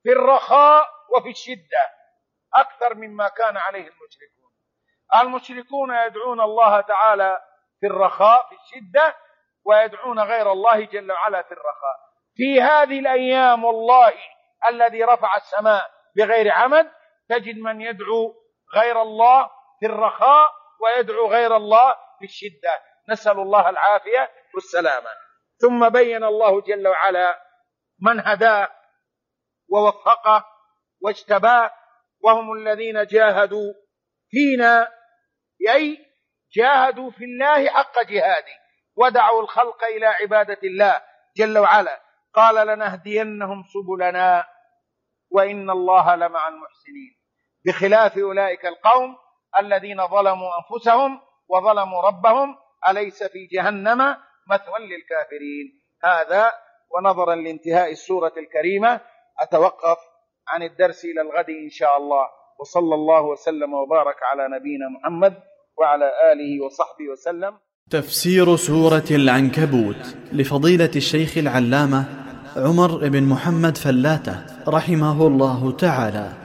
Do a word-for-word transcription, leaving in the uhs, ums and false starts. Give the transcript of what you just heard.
في الرخاء وفي الشدة أكثر مما كان عليه المشركون. المشركون يدعون الله تعالى في الرخاء في الشدة، ويدعون غير الله جل وعلا في الرخاء. في هذه الأيام والله الذي رفع السماء بغير عمد تجد من يدعو غير الله في الرخاء ويدعو غير الله في الشدة، نسأل الله العافية والسلامة. ثم بين الله جل وعلا من هداه ووفقه واجتباه، وهم الذين جاهدوا فينا، أي جاهدوا في الله حق جهاده ودعوا الخلق إلى عبادة الله جل وعلا. قال لنهدينهم سبلنا وإن الله لمع المحسنين، بخلاف أولئك القوم الذين ظلموا أنفسهم وظلموا ربهم، أليس في جهنم مثوى للكافرين. هذا ونظرا لانتهاء السورة الكريمة أتوقف عن الدرس إلى الغد إن شاء الله، وصلى الله وسلم وبارك على نبينا محمد وعلى آله وصحبه وسلم. تفسير سورة العنكبوت لفضيلة الشيخ العلامة عمر بن محمد فلاتة رحمه الله تعالى.